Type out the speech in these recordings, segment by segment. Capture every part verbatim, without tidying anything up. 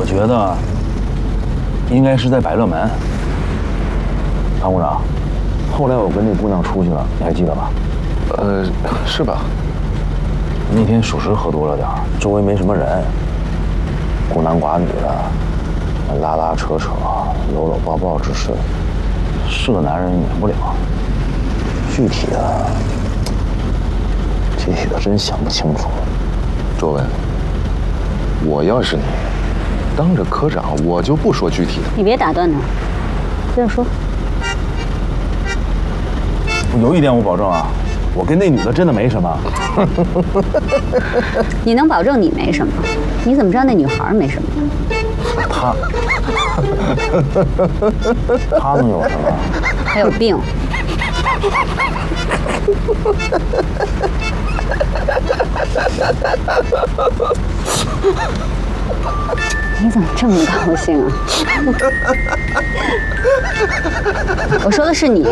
我觉得应该是在百乐门。唐部长，后来我跟那姑娘出去了，你还记得吧？ 呃，是吧？ 那天属实喝多了点儿，周围没什么人，孤男寡女的，拉拉扯扯，搂搂抱抱之事，是个男人免不了。具体的，具体的真想不清楚。 卓文，我要是你，当着科长，我就不说具体的。 你别打断他，接着说。 有一点我保证啊，我跟那女的真的没什么。 你能保证你没什么？你怎么知道那女孩没什么？ 她，她能有什么？ 她有病。你怎么这么高兴啊？我说的是你。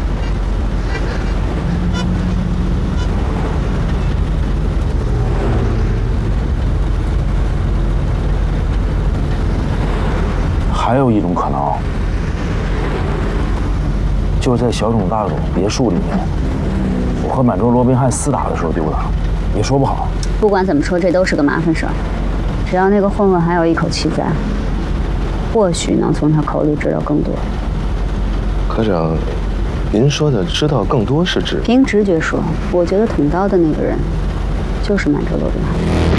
还有一种可能，就是在小冢大总别墅里面，我和满洲罗宾汉厮打的时候丢的，也说不好。 不管怎么说，这都是个麻烦事儿。只要那个混混还有一口气在，或许能从他口里知道更多。 科长，您说的知道更多是指？ 凭直觉说，我觉得捅刀的那个人就是满洲罗宾汉。